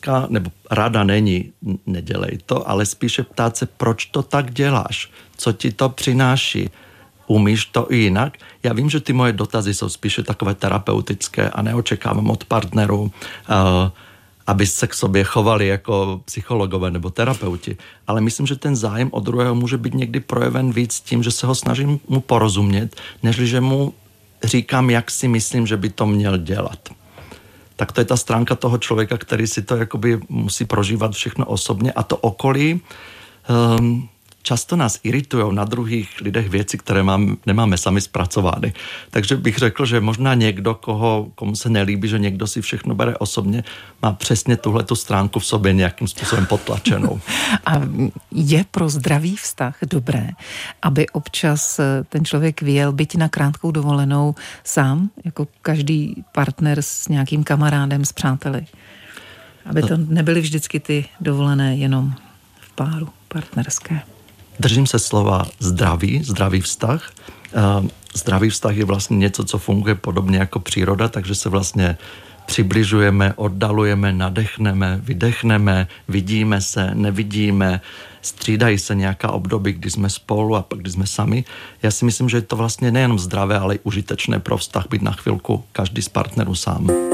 otázka, nebo rada není nedělej to, ale spíše ptát se, proč to tak děláš, co ti to přináší, umíš to jinak. Já vím, že ty moje dotazy jsou spíše takové terapeutické a neočekávám od partnerů, aby se k sobě chovali jako psychologové nebo terapeuti. Ale myslím, že ten zájem od druhého může být někdy projeven víc tím, že se ho snažím mu porozumět, nežli že mu říkám, jak si myslím, že by to měl dělat. Tak to je ta stránka toho člověka, který si to jakoby musí prožívat všechno osobně a to okolí často nás iritujou na druhých lidech věci, které nemáme sami zpracovány. Takže bych řekl, že možná někdo, komu se nelíbí, že někdo si všechno bere osobně, má přesně tuhletu stránku v sobě nějakým způsobem potlačenou. A je pro zdravý vztah dobré, aby občas ten člověk vyjel byť na krátkou dovolenou sám, jako každý partner s nějakým kamarádem, s přáteli? Aby to nebyly vždycky ty dovolené jenom v páru partnerské. Držím se slova zdravý vztah. Zdravý vztah je vlastně něco, co funguje podobně jako příroda, takže se vlastně přibližujeme, oddalujeme, nadechneme, vydechneme, vidíme se, nevidíme, střídají se nějaká období, kdy jsme spolu a pak kdy jsme sami. Já si myslím, že je to vlastně nejenom zdravé, ale i užitečné pro vztah být na chvilku každý z partnerů sám.